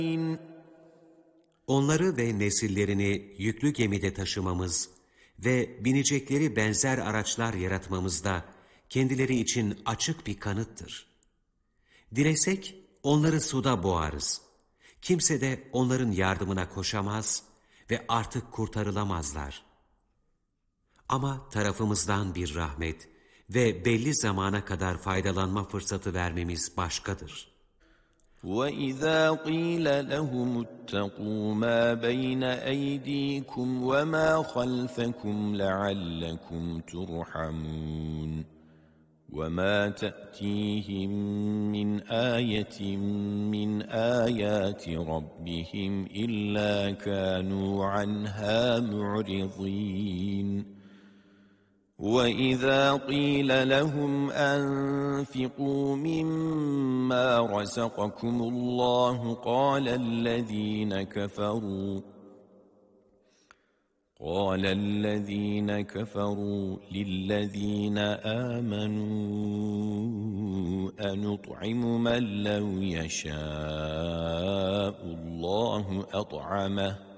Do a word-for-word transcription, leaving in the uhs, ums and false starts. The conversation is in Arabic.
Onları ve nesillerini yüklü gemide taşımamız ve binecekleri benzer araçlar yaratmamız da kendileri için açık bir kanıttır. Dilesek onları suda boğarız. Kimse de onların yardımına koşamaz ve artık kurtarılamazlar. Ama tarafımızdan bir rahmet ve belli zamana kadar faydalanma fırsatı vermemiz başkadır. وَإِذَا قِيلَ لَهُمُ اتَّقُوا مَا بَيْنَ أَيْدِيكُمْ وَمَا خَلْفَكُمْ لَعَلَّكُمْ تُرْحَمُونَ وَمَا تَأْتِيهِمْ مِنْ آيَةٍ مِنْ آيَاتِ رَبِّهِمْ إِلَّا كَانُوا عَنْهَا مُعْرِضِينَ وَإِذَا قِيلَ لَهُمْ أَنْفِقُوا مِمَّا رَزَقَكُمُ اللَّهُ قَالَ الَّذِينَ كَفَرُوا قَالَ الَّذِينَ كَفَرُوا لِلَّذِينَ آمَنُوا أَنُطْعِمُ مَنْ لَوْ يَشَاءُ اللَّهُ أَطْعَمَهُ